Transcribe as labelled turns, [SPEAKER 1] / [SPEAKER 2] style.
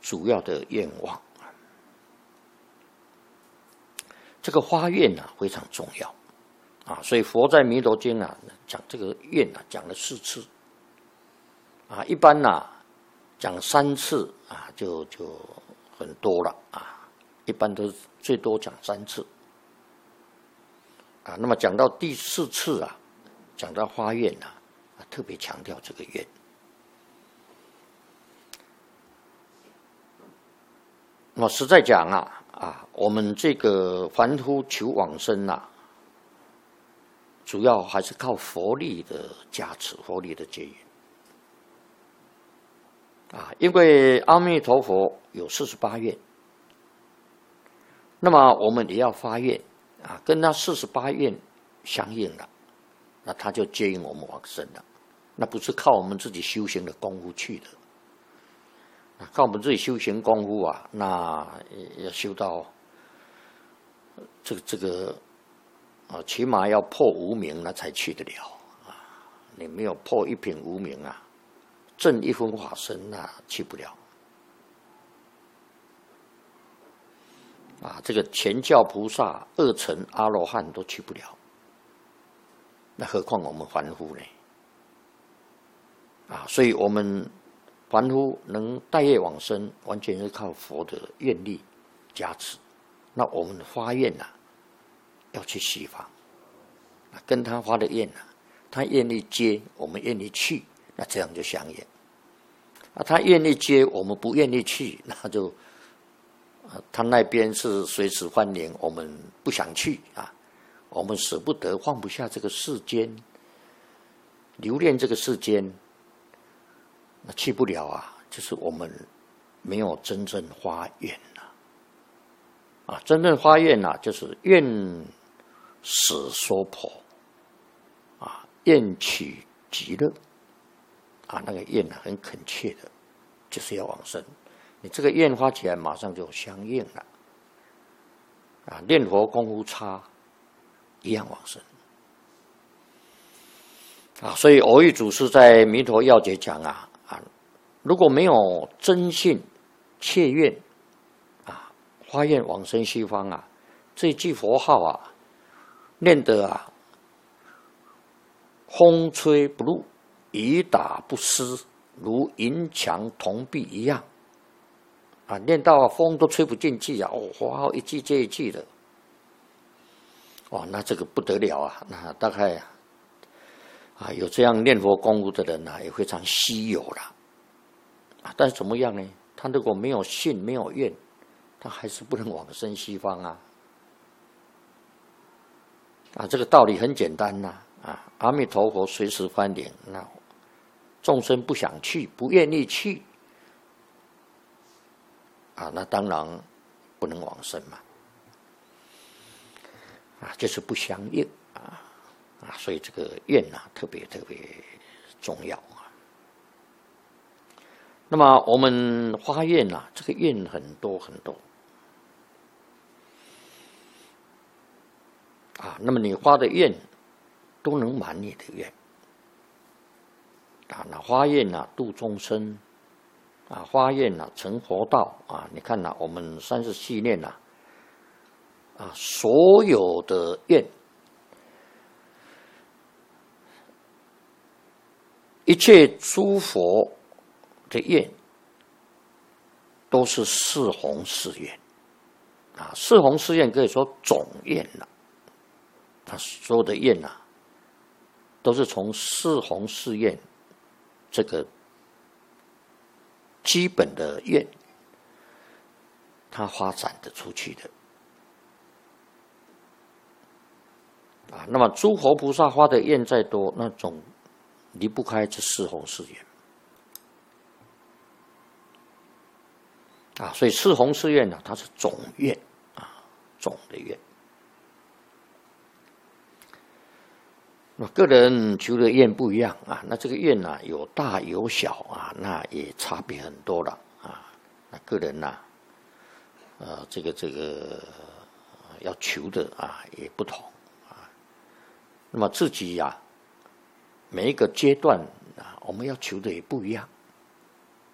[SPEAKER 1] 主要的愿望。这个发愿非常重要所以佛在弥陀经讲这个愿讲了4次一般讲3次就很多了一般都最多讲3次那么讲到第4次讲到发愿特别强调这个愿。那么实在讲我们这个凡夫求往生主要还是靠佛力的加持，佛力的接引因为阿弥陀佛有48愿，那么我们也要发愿跟那48愿相应了，那他就接引我们往生了。那不是靠我们自己修行的功夫去的，靠我们自己修行功夫那要修到这个起码要破无明那才去得了你没有破一品无明证一分法身那去不了这个前教菩萨2乘阿罗汉都去不了，那何况我们凡夫呢所以我们凡夫能带业往生，完全是靠佛的愿力加持。那我们发愿要去西方，跟他发的愿他愿意接，我们愿意去，那这样就相应他愿意接，我们不愿意去，那就他那边是随时欢迎，我们不想去我们舍不得，放不下这个世间，留恋这个世间，那去不了就是我们没有真正发愿真正发愿就是愿使娑婆愿取极乐那个愿很恳切的，就是要往生。你这个愿发起来，马上就相应了念佛功夫差，一样往生所以偶遇祖师在弥陀要解讲如果没有真信切愿发愿往生西方这句佛号念得风吹不入，雨打不湿，如银墙铜壁一样念到风都吹不进去佛号一句接一句的那这个不得了那大概有这样念佛功夫的人也非常稀有了但是怎么样呢？他如果没有信没有愿，他还是不能往生西方这个道理很简单阿弥陀佛随时欢迎，那众生不想去，不愿意去那当然不能往生嘛就是不相应所以这个愿特别特别重要那么我们发愿这个愿很多很多那么你发的愿都能满你的愿那发愿度众生发愿成佛道你看我们34念所有的愿，一切诸佛的愿都是四弘誓愿四弘誓愿可以说总愿所有的愿都是从四弘誓愿这个基本的愿它发展的出去的那么诸佛菩萨发的愿再多，那总离不开这四弘誓愿所以四弘誓愿它是总愿总的愿。那个人求的愿不一样那这个愿有大有小那也差别很多了那个人这个要求的也不同那么自己每一个阶段我们要求的也不一样